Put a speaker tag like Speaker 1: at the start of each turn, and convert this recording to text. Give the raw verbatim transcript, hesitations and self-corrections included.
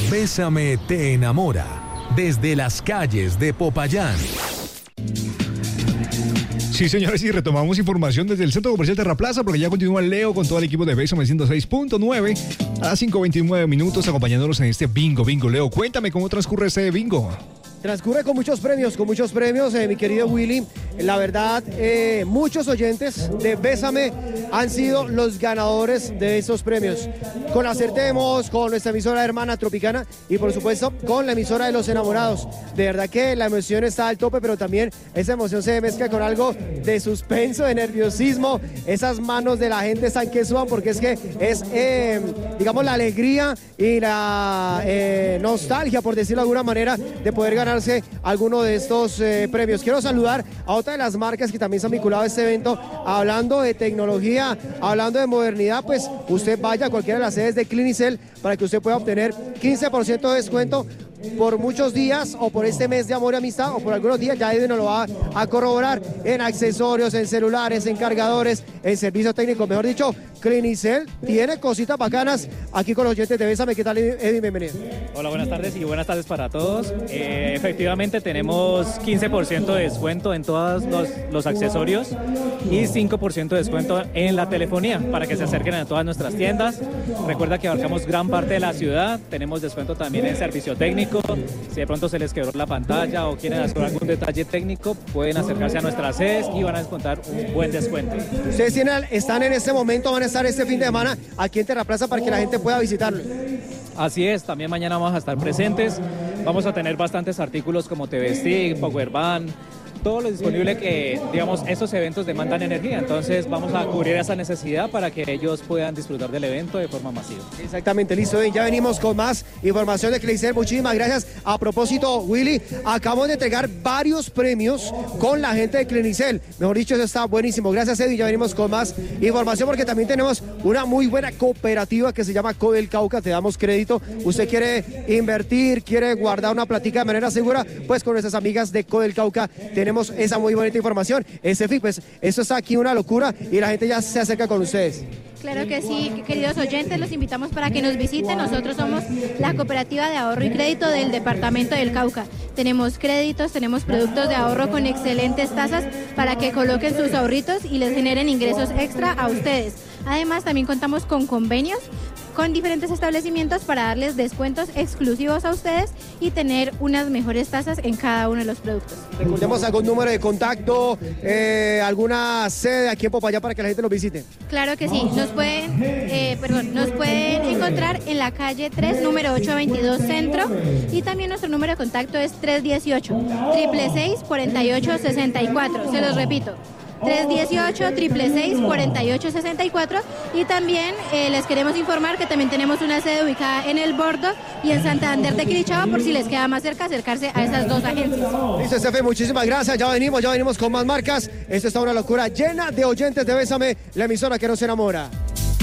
Speaker 1: Bésame te enamora, desde las calles de Popayán.
Speaker 2: Sí, señores, y retomamos información desde el Centro Comercial Terraplaza, porque ya continúa Leo con todo el equipo de Bésame ciento seis punto nueve a las cinco veintinueve minutos, acompañándonos en este bingo, bingo. Leo, cuéntame cómo transcurre ese bingo.
Speaker 3: Transcurre con muchos premios, con muchos premios, eh, mi querido Willy. La verdad, eh, muchos oyentes de Bésame han sido los ganadores de esos premios. Con Acertemos, con nuestra emisora hermana Tropicana y por supuesto con la emisora de los enamorados. De verdad que la emoción está al tope, pero también esa emoción se mezcla con algo de suspenso, de nerviosismo. Esas manos de la gente están que suban porque es que es, eh, digamos, la alegría y la eh, nostalgia, por decirlo de alguna manera, de poder ganar alguno de estos eh, premios. Quiero saludar a otra de las marcas que también se han vinculado a este evento, hablando de tecnología, hablando de modernidad. Pues usted vaya a cualquiera de las sedes de Clinicel para que usted pueda obtener quince por ciento de descuento por muchos días, o por este mes de amor y amistad, o por algunos días. Ya Edwin nos lo va a corroborar, en accesorios, en celulares, en cargadores, en servicio técnico. Mejor dicho, Clinicel tiene cositas bacanas aquí con los oyentes de Bésame. ¿Qué tal, Edwin? Bienvenido.
Speaker 4: Hola, buenas tardes y buenas tardes para todos. Eh, efectivamente tenemos quince por ciento de descuento en todos los, los accesorios y cinco por ciento de descuento en la telefonía para que se acerquen a todas nuestras tiendas. Recuerda que abarcamos gran parte de la ciudad. Tenemos descuento también en servicio técnico. Si de pronto se les quebró la pantalla o quieren hacer algún detalle técnico, pueden acercarse a nuestras sedes y van a descontar un buen descuento.
Speaker 3: Ustedes tienen, están en este momento, van a estar este fin de semana aquí en Terraplaza para que la gente pueda visitarlo.
Speaker 4: Así es, también mañana vamos a estar presentes. Vamos a tener bastantes artículos como T V Stick, Power Bank, todo lo disponible que, digamos, estos eventos demandan energía. Entonces vamos a cubrir esa necesidad para que ellos puedan disfrutar del evento de forma masiva.
Speaker 3: Exactamente, listo. Ya venimos con más información de Clinicel. Muchísimas gracias. A propósito, Willy, acabamos de entregar varios premios con la gente de Clinicel. Mejor dicho, eso está buenísimo. Gracias, Eddie. Ya venimos con más información porque también tenemos una muy buena cooperativa que se llama Codel Cauca. Te damos crédito. Usted quiere invertir, quiere guardar una platica de manera segura, pues con nuestras amigas de Codel Cauca tenemos esa muy bonita información. Ese, pues, esto está aquí una locura y la gente ya se acerca con ustedes.
Speaker 5: Claro que sí, queridos oyentes, los invitamos para que nos visiten. Nosotros somos la cooperativa de ahorro y crédito del departamento del Cauca. Tenemos créditos, tenemos productos de ahorro con excelentes tasas para que coloquen sus ahorritos y les generen ingresos extra a ustedes. Además, también contamos con convenios con diferentes establecimientos para darles descuentos exclusivos a ustedes y tener unas mejores tasas en cada uno de los productos.
Speaker 3: Recordemos algún número de contacto, eh, alguna sede aquí en Popayán para que la gente nos visite.
Speaker 5: Claro que sí, nos pueden, eh, perdón, nos pueden encontrar en la calle tres, número ochocientos veintidós Centro, y también nuestro número de contacto es tres dieciocho, seis seis seis, cuatro ocho seis cuatro. Se los repito, tres dieciocho, seis seis seis, cuatro ocho seis cuatro. Y también eh, les queremos informar que también tenemos una sede ubicada en El Bordo y en Santander de Quilichao, por si les queda más cerca acercarse a esas dos agencias.
Speaker 3: Listo, Estefe, muchísimas gracias. Ya venimos, ya venimos con más marcas. Esto está una locura llena de oyentes de Bésame, la emisora que nos enamora.